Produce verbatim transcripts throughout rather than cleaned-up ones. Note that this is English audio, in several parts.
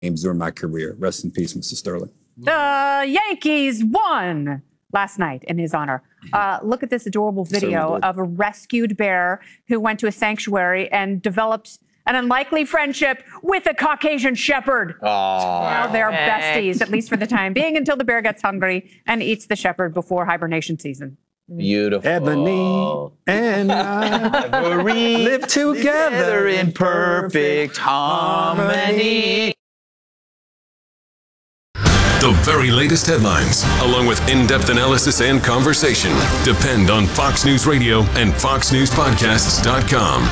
games during my career. Rest in peace, Mister Sterling. The Yankees won last night in his honor. Uh, look at this adorable video of a rescued bear who went to a sanctuary and developed an unlikely friendship with a Caucasian shepherd. Aww. Now they're besties, at least for the time being, until the bear gets hungry and eats the shepherd before hibernation season. Beautiful. Ebony and I live together in perfect harmony. The very latest headlines, along with in-depth analysis and conversation, depend on Fox News Radio and fox news podcasts dot com.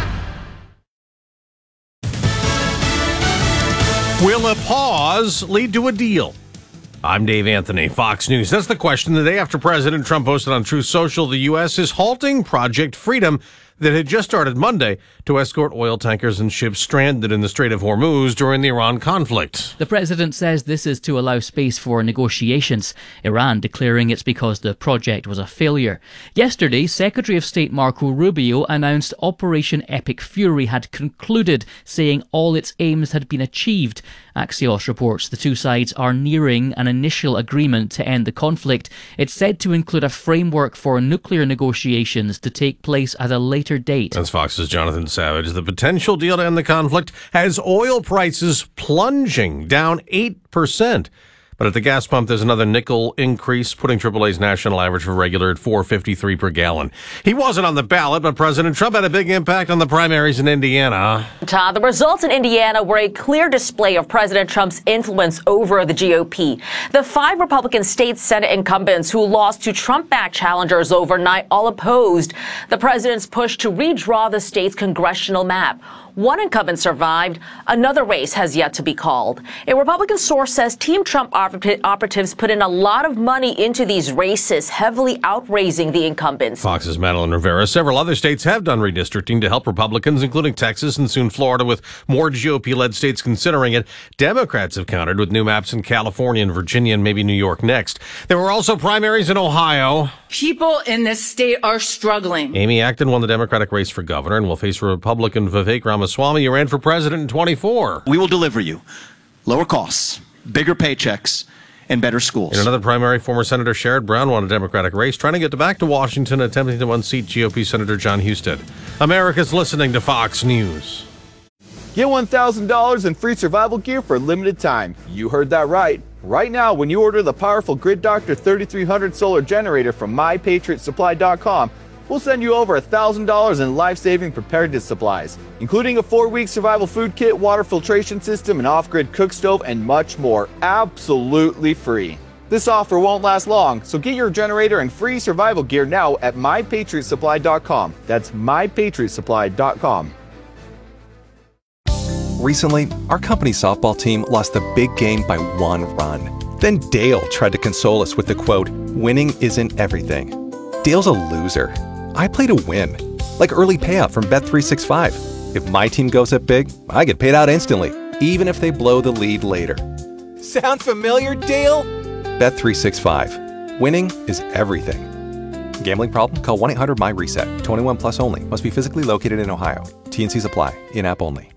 Will a pause lead to a deal? I'm Dave Anthony, Fox News. That's the question. The day after President Trump posted on Truth Social, the U S is halting Project Freedom that had just started Monday to escort oil tankers and ships stranded in the Strait of Hormuz during the Iran conflict. The president says this is to allow space for negotiations, Iran declaring it's because the project was a failure. Yesterday, Secretary of State Marco Rubio announced Operation Epic Fury had concluded, saying all its aims had been achieved. Axios reports the two sides are nearing an initial agreement to end the conflict. It's said to include a framework for nuclear negotiations to take place at a later date. That's Fox's Jonathan Savage. The potential deal to end the conflict has oil prices plunging down eight percent. But at the gas pump, there's another nickel increase, putting triple A's national average for regular at four fifty-three per gallon. He wasn't on the ballot, but President Trump had a big impact on the primaries in Indiana. Todd, the results in Indiana were a clear display of President Trump's influence over the G O P. The five Republican state Senate incumbents who lost to Trump-backed challengers overnight all opposed the president's push to redraw the state's congressional map. One incumbent survived. Another race has yet to be called. A Republican source says Team Trump operatives put in a lot of money into these races, heavily outraising the incumbents. Fox's Madeline Rivera. Several other states have done redistricting to help Republicans, including Texas and soon Florida, with more G O P-led states considering it. Democrats have countered with new maps in California and Virginia and maybe New York next. There were also primaries in Ohio. People in this state are struggling. Amy Acton won the Democratic race for governor and will face Republican Vivek Ramaswamy, who ran for president in twenty-four. We will deliver you lower costs, bigger paychecks, and better schools. In another primary, former Senator Sherrod Brown won a Democratic race, trying to get back to Washington, attempting to unseat G O P Senator John Husted. America's listening to Fox News. Get one thousand dollars in free survival gear for a limited time. You heard that right. Right now, when you order the powerful Grid Doctor thirty-three hundred solar generator from my patriot supply dot com, we'll send you over one thousand dollars in life-saving preparedness supplies, including a four-week survival food kit, water filtration system, an off-grid cook stove, and much more, absolutely free. This offer won't last long, so get your generator and free survival gear now at my patriot supply dot com. That's my patriot supply dot com. Recently, our company's softball team lost the big game by one run. Then Dale tried to console us with the quote, "Winning isn't everything." Dale's a loser. I play to win, like early payout from Bet three sixty-five. If my team goes up big, I get paid out instantly, even if they blow the lead later. Sound familiar, Dale? Bet three sixty-five. Winning is everything. Gambling problem? Call one eight hundred M Y reset. twenty-one plus only. Must be physically located in Ohio. T and Cs apply. In-app only.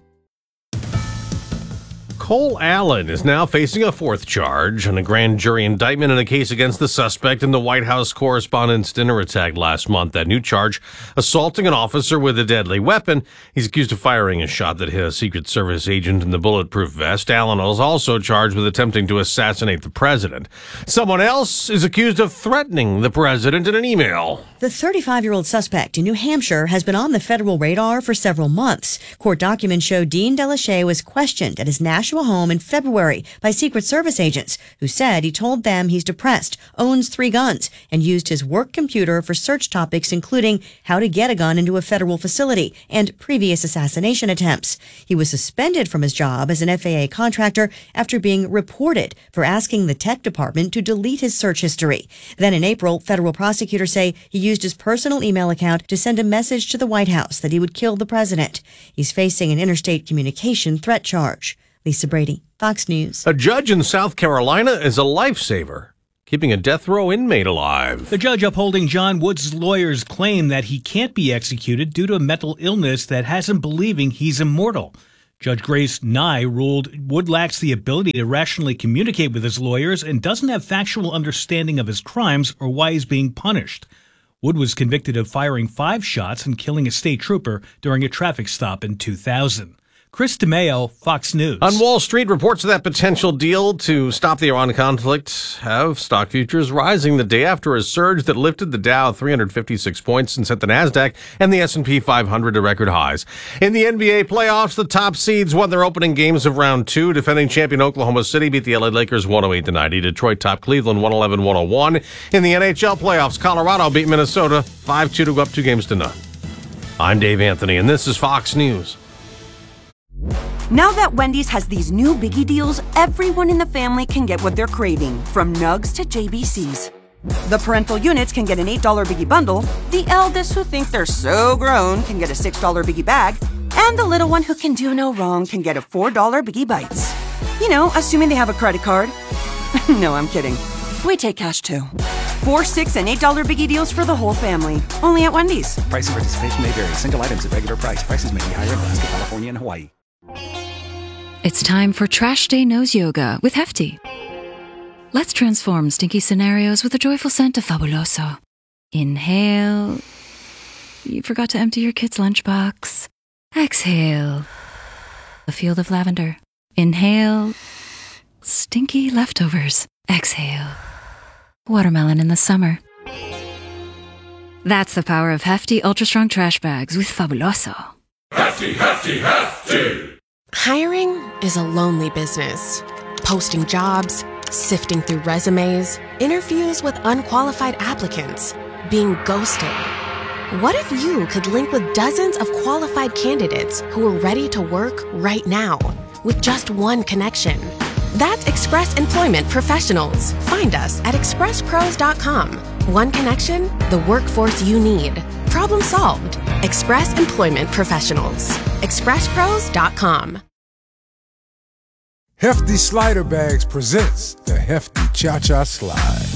Cole Allen is now facing a fourth charge on a grand jury indictment in a case against the suspect in the White House Correspondents' Dinner attack last month. That new charge, assaulting an officer with a deadly weapon. He's accused of firing a shot that hit a Secret Service agent in the bulletproof vest. Allen is also charged with attempting to assassinate the president. Someone else is accused of threatening the president in an email. The thirty-five-year-old suspect in New Hampshire has been on the federal radar for several months. Court documents show Dean Delachey was questioned at his Nashua home in February by Secret Service agents who said he told them he's depressed, owns three guns, and used his work computer for search topics including how to get a gun into a federal facility and previous assassination attempts. He was suspended from his job as an F A A contractor after being reported for asking the tech department to delete his search history. Then in April, federal prosecutors say he used his personal email account to send a message to the White House that he would kill the president. He's facing an interstate communication threat charge. Lisa Brady, Fox News. A judge in South Carolina is a lifesaver, keeping a death row inmate alive. The judge upholding John Woods' lawyer's claim that he can't be executed due to a mental illness that has him believing he's immortal. Judge Grace Nye ruled Wood lacks the ability to rationally communicate with his lawyers and doesn't have factual understanding of his crimes or why he's being punished. Wood was convicted of firing five shots and killing a state trooper during a traffic stop in two thousand. Chris DeMeo, Fox News. On Wall Street, reports of that potential deal to stop the Iran conflict have stock futures rising the day after a surge that lifted the Dow three hundred fifty-six points and sent the Nasdaq and the S and P five hundred to record highs. In the N B A playoffs, the top seeds won their opening games of round two. Defending champion Oklahoma City beat the L A Lakers one oh eight to ninety. Detroit topped Cleveland one eleven to one oh one. In the N H L playoffs, Colorado beat Minnesota five two to go up two games to none. I'm Dave Anthony, and this is Fox News. Now that Wendy's has these new biggie deals, everyone in the family can get what they're craving, from nugs to J B Cs. The parental units can get an eight dollar biggie bundle, the eldest who think they're so grown can get a six dollar biggie bag, and the little one who can do no wrong can get a four dollar biggie bites. You know, assuming they have a credit card. No, I'm kidding. We take cash too. Four, six, and eight dollar biggie deals for the whole family. Only at Wendy's. Price and participation may vary. Single items at regular price. Prices may be higher in Alaska, California, and Hawaii. It's time for Trash Day Nose Yoga with Hefty. Let's transform stinky scenarios with a joyful scent of Fabuloso. Inhale. You forgot to empty your kid's lunchbox. Exhale. A field of lavender. Inhale. Stinky leftovers. Exhale. Watermelon in the summer. That's the power of Hefty Ultra Strong Trash Bags with Fabuloso. Hefty, hefty, hefty! Hiring is a lonely business. Posting jobs, sifting through resumes, interviews with unqualified applicants, being ghosted. What if you could link with dozens of qualified candidates who are ready to work right now with just one connection? That's Express Employment Professionals. Find us at express pros dot com. One connection, the workforce you need. Problem solved. Express Employment Professionals. express pros dot com. Hefty Slider Bags presents the Hefty Cha-Cha Slide.